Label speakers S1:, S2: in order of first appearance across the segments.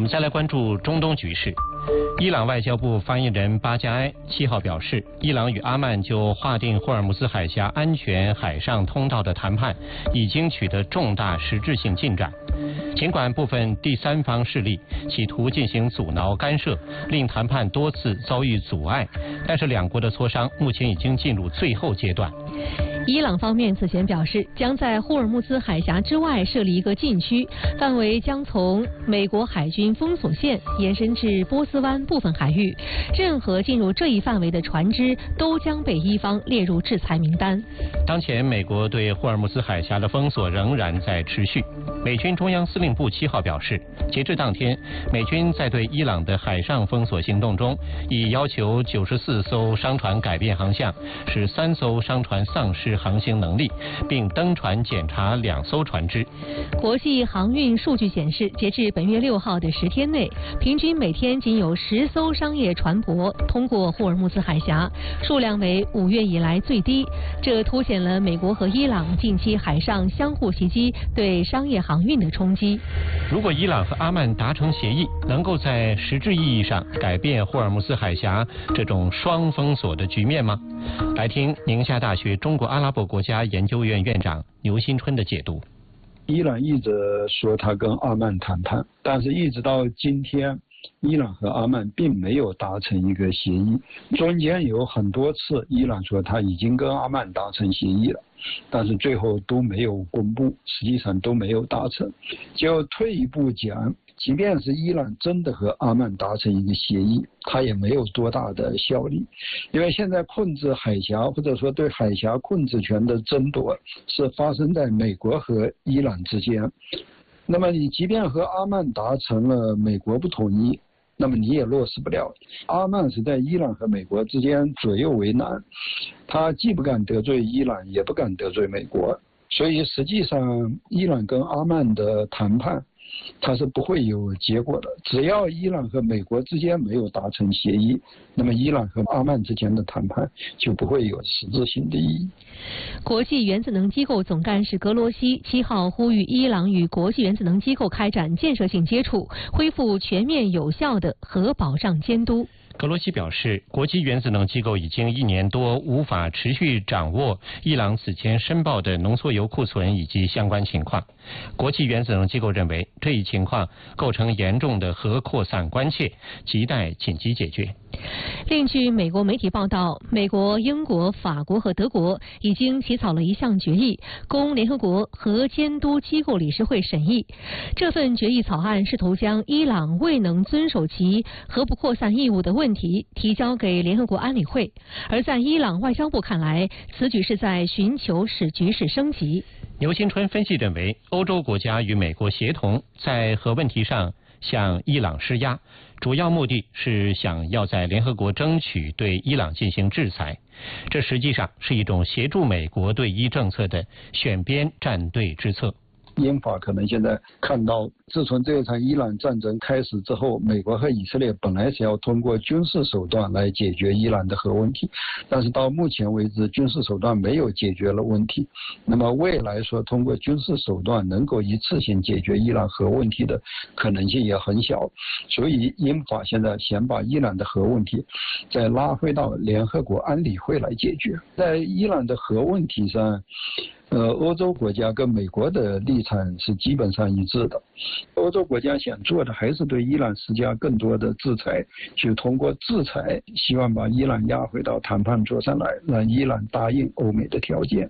S1: 我们再来关注中东局势。伊朗外交部发言人巴加埃7号表示，伊朗与阿曼就划定霍尔木兹海峡安全海上通道的谈判已经取得重大实质性进展。尽管部分第三方势力企图进行阻挠干涉，令谈判多次遭遇阻碍，但是两国的磋商目前已经进入最后阶段。
S2: 伊朗方面此前表示，将在霍尔木兹海峡之外设立一个禁区，范围将从美国海军封锁线延伸至波斯湾部分海域，任何进入这一范围的船只都将被伊方列入制裁名单。
S1: 当前美国对霍尔木兹海峡的封锁仍然在持续。美军中央司令部7号表示，截至当天，美军在对伊朗的海上封锁行动中，已要求94艘商船改变航向，使3艘商船丧失航行能力，并登船检查2艘船只。
S2: 国际航运数据显示，截至本月6号的10天内，平均每天仅有10艘商业船舶通过霍尔木兹海峡，数量为5月以来最低。这凸显了美国和伊朗近期海上相互袭击对商业航运的冲击。
S1: 如果伊朗和阿曼达成协议，能够在实质意义上改变霍尔木兹海峡这种双封锁的局面吗？来听宁夏大学中国阿拉伯国家研究院院长牛新春的解读。
S3: 伊朗一直说他跟阿曼谈判，但是一直到今天，伊朗和阿曼并没有达成一个协议。中间有很多次，伊朗说他已经跟阿曼达成协议了，但是最后都没有公布，实际上都没有达成。就退一步讲，即便是伊朗真的和阿曼达成一个协议，它也没有多大的效力，因为现在控制海峡或者说对海峡控制权的争夺是发生在美国和伊朗之间。那么你即便和阿曼达成了，美国不同意，那么你也落实不了。阿曼是在伊朗和美国之间左右为难，他既不敢得罪伊朗，也不敢得罪美国，所以实际上伊朗跟阿曼的谈判它是不会有结果的。只要伊朗和美国之间没有达成协议，那么伊朗和阿曼之间的谈判就不会有实质性的意义。
S2: 国际原子能机构总干事格罗西7号呼吁伊朗与国际原子能机构开展建设性接触，恢复全面有效的核保障监督。
S1: 格罗西表示，国际原子能机构已经1年多无法持续掌握伊朗此前申报的浓缩铀库存以及相关情况。国际原子能机构认为，这一情况构成严重的核扩散关切，亟待紧急解决。
S2: 另据美国媒体报道，美国、英国、法国和德国已经起草了一项决议，供联合国核监督机构理事会审议。这份决议草案试图将伊朗未能遵守其核不扩散义务的问题提交给联合国安理会，而在伊朗外交部看来，此举是在寻求使局势升级。
S1: 牛新春分析认为，欧洲国家与美国协同在核问题上向伊朗施压，主要目的是想要在联合国争取对伊朗进行制裁，这实际上是一种协助美国对伊政策的选边站队之策。
S3: 英法可能现在看到，自从这场伊朗战争开始之后，美国和以色列本来是要通过军事手段来解决伊朗的核问题，但是到目前为止，军事手段没有解决了问题。那么未来说通过军事手段能够一次性解决伊朗核问题的可能性也很小，所以英法现在想把伊朗的核问题再拉回到联合国安理会来解决。在伊朗的核问题上，欧洲国家跟美国的立场是基本上一致的。欧洲国家想做的还是对伊朗施加更多的制裁，就通过制裁希望把伊朗压回到谈判桌上来，让伊朗答应欧美的条件。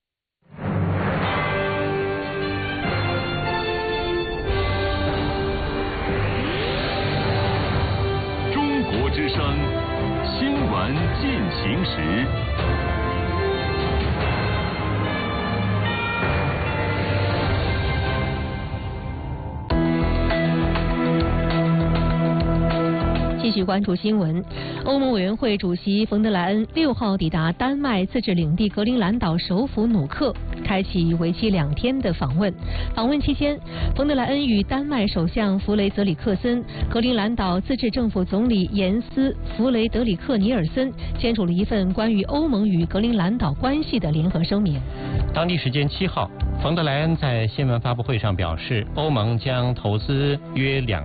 S4: 中国之声，新闻进行时。
S2: 继续关注新闻，欧盟委员会主席冯德莱恩6号抵达丹麦自治领地格陵兰岛首府努克，开启为期2天的访问。访问期间，冯德莱恩与丹麦首相弗雷泽里克森、格陵兰岛自治政府总理严斯·弗雷德里克尼尔森签署了一份关于欧盟与格陵兰岛关系的联合声明。
S1: 当地时间7号，冯德莱恩在新闻发布会上表示，欧盟将投资约2